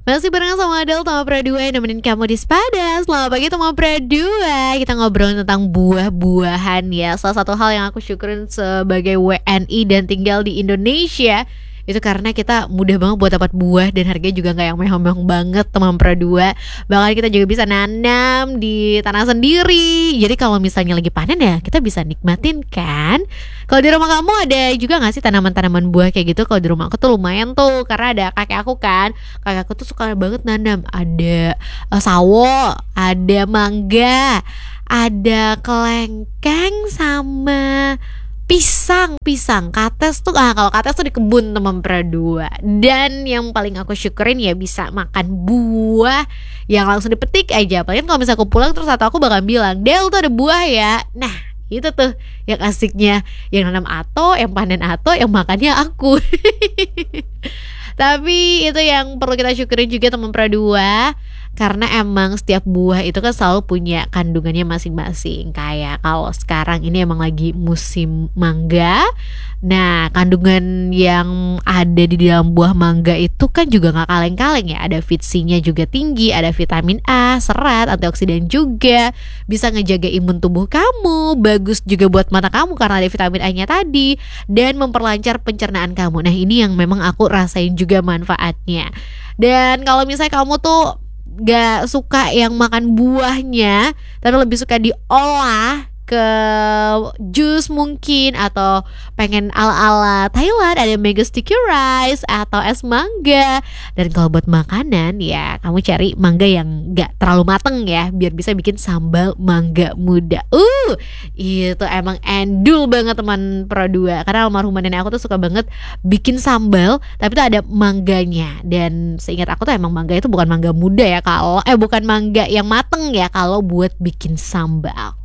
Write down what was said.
Masih barengan sama Adel sama Pradua yang nemenin kamu di Sepada. Selamat pagi teman Pradua. Kita ngobrolin tentang buah-buahan ya. Salah satu hal yang aku syukurin sebagai WNI dan tinggal di Indonesia itu karena kita mudah banget buat dapat buah dan harganya juga nggak yang mehong-mehong banget teman Pradua. Bahkan kita juga bisa nanam di tanah sendiri. Jadi kalau misalnya lagi panen ya kita bisa nikmatin kan. Kalau di rumah kamu ada juga nggak sih tanaman-tanaman buah kayak gitu? Kalau di rumah aku tuh lumayan tuh karena ada kakek aku kan. Kakek aku tuh suka banget nanam. Ada sawo, ada mangga, ada kelengkeng sama pisang kates tuh kalau kates tuh di kebun teman Pradua. Dan yang paling aku syukurin ya bisa makan buah yang langsung dipetik aja. Apalagi kalau misalnya aku pulang terus aku bakal bilang, Del tuh ada buah ya. Nah itu tuh yang asiknya, yang nanam Ato, yang panen Ato, yang makannya aku. Tapi itu yang perlu kita syukurin juga teman Pradua. Karena emang setiap buah itu kan selalu punya kandungannya masing-masing. Kayak kalau sekarang ini emang lagi musim mangga. Nah kandungan yang ada di dalam buah mangga itu kan juga gak kaleng-kaleng ya. Ada vitaminnya juga tinggi, ada vitamin A, serat, antioksidan juga. Bisa ngejaga imun tubuh kamu. Bagus juga buat mata kamu karena ada vitamin A nya tadi. Dan memperlancar pencernaan kamu. Nah ini yang memang aku rasain juga manfaatnya. Dan kalau misalnya kamu tuh gak suka yang makan buahnya tapi lebih suka diolah ke jus mungkin, atau pengen ala-ala Thailand ada mango sticky rice atau es mangga. Dan kalau buat makanan ya kamu cari mangga yang gak terlalu mateng ya, biar bisa bikin sambal mangga muda. Itu emang endul banget teman Pradua. Karena almarhum nenek aku tuh suka banget bikin sambal tapi tuh ada mangganya. Dan seingat aku tuh emang mangga itu bukan mangga muda ya, kalau bukan mangga yang mateng ya kalau buat bikin sambal.